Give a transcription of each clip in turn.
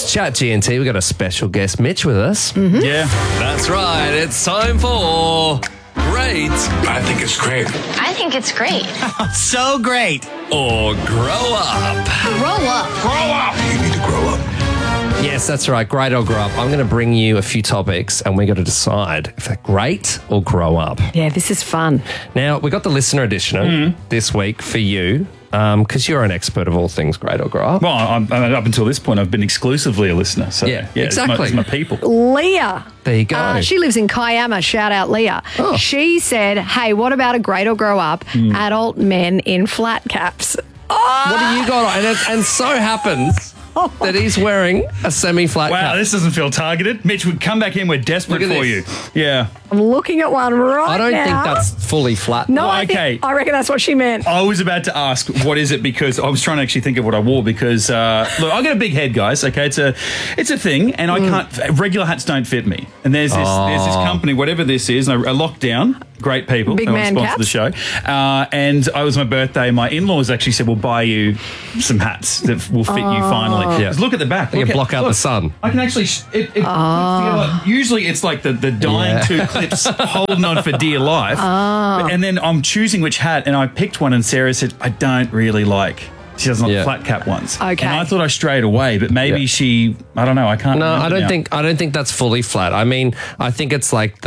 It's Chat GNT. We've got a special guest, Mitch, with us. Yeah. That's right. It's time for Great I think it's great. I think it's great. So great. or Grow Up. Grow up. Grow up. You need to grow up. Yes, that's right. Great or Grow Up. I'm going to bring you a few topics and we've got to decide if they're great or grow up. Yeah, this is fun. Now, we got the listener edition this week for you because you're an expert of all things great or grow up. Well, up until this point, I've been exclusively a listener. So, Yeah, it's exactly. my people. Leah. There you go. She lives in Kiama. Shout out, Leah. Oh. She said, hey, what about a great or grow up adult men in flat caps? What do you got on? And so happens that he's wearing a semi-flat Wow, cap. this doesn't feel targeted. Mitch, would come back in. We're desperate Look at for this. you. Yeah. I'm looking at one right now. I don't think that's fully flat. No, Well, I think- okay. I reckon that's what she meant. I was about to ask, what is it? Because I was trying to actually think of what I wore because, look, I got a big head, guys. Okay, it's a thing, and I can't, regular hats don't fit me. And there's this company, whatever this is, a lockdown, great people. Big who man sponsor the show. And it was my birthday. My in-laws actually said, we'll buy you some hats that will fit you finally. Yeah. Just look at the back. You Look can block out the look. sun. I can actually, it together. Usually it's like the dying Yeah. two clips holding on for dear life. And then I'm choosing which hat, and I picked one, and Sarah said, I don't really like. She doesn't like Yeah. flat cap ones. Okay. And I thought I strayed away, but maybe Yeah. I don't know, I can't No, remember I don't now. think that's fully flat. I mean, I think it's like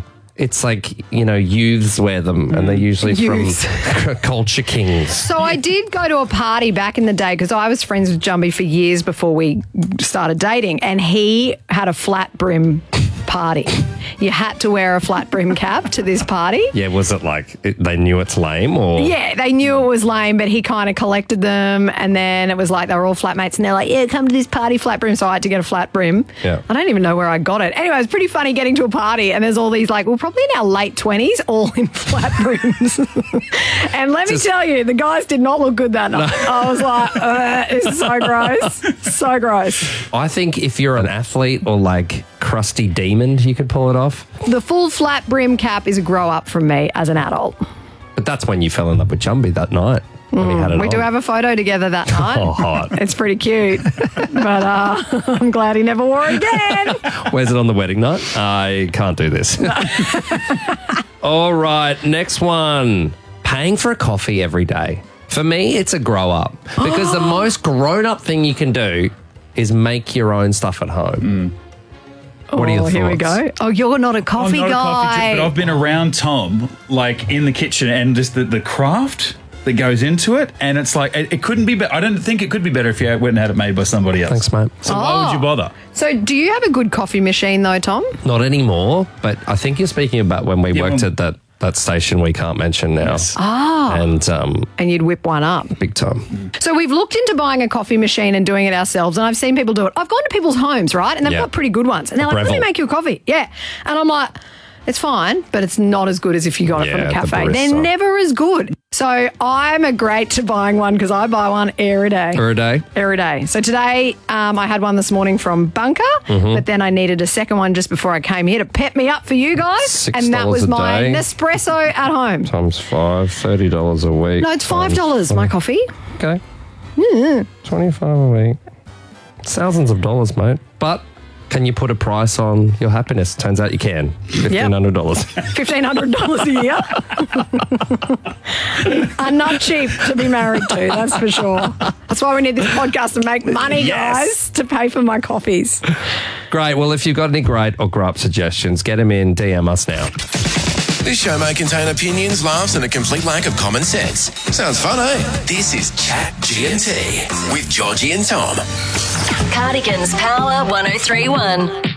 youths wear them and they're usually Youths. from Culture Kings. So I did go to a party back in the day because I was friends with Jumbie for years before we started dating, and he had a flat brim party. You had to wear a flat brim cap to this party. Yeah, was it like they knew it's lame or? Yeah, they knew it was lame, but he kind of collected them, and then it was like they were all flatmates, and they're like, yeah, come to this party, flat brim. So I had to get a flat brim. Yeah. I don't even know where I got it. Anyway, it was pretty funny getting to a party, and there's all these, like, we're probably in our late 20s, all in flat brims. And let me tell you, the guys did not look good that night. I was like, it's so gross. So gross. I think if you're an athlete or like crusty demon, you could pull it off. The full flat brim cap is a grow up from me as an adult. But that's when you fell in love with Jumbie that night. When he had it We on. do have a photo together that night. Oh, hot. It's pretty cute. But I'm glad he never wore it again. Where's it on the wedding night? I can't do this. All right, next one. Paying for a coffee every day. For me, it's a grow up because the most grown up thing you can do is make your own stuff at home. What are your thoughts? Here we go. Oh, you're not a coffee I'm not guy. a coffee but I've been around Tom, like in the kitchen, and just the craft that goes into it, and it's like it couldn't be better. I don't think it could be better if you went and had it made by somebody else. Thanks, mate. So why would you bother? So do you have a good coffee machine though, Tom? Not anymore, but I think you're speaking about when we worked when- at that station we can't mention now. Yes. And And you'd whip one up. big time. So we've looked into buying a coffee machine and doing it ourselves, and I've seen people do it. I've gone to people's homes, right? And they've Yeah. got pretty good ones. And they're like, let me Breville. make you a coffee. Yeah. And I'm like, it's fine, but it's not as good as if you got it from Yeah, a the cafe. barista. They're never as good. So I'm a great to buying one because I buy one every day. For a day? Every day. So today I had one this morning from Bunker, but then I needed a second one just before I came here to pep me up for you guys. And that $6 was a my day. Nespresso at home. Times 5, $30 a week. No, it's $5 my coffee. Okay. 25 a week. Thousands of dollars, mate. But can you put a price on your happiness? Turns out you can. $1,500. $1,500 a year. Are not cheap to be married to, that's for sure. That's why we need this podcast to make money, guys, to pay for my coffees. Great. Well, if you've got any great or grow up suggestions, get them in. DM us now. This show may contain opinions, laughs, and a complete lack of common sense. Sounds fun, eh? This is Chat GNT with Georgie and Tom. Cardigan's Power 1031.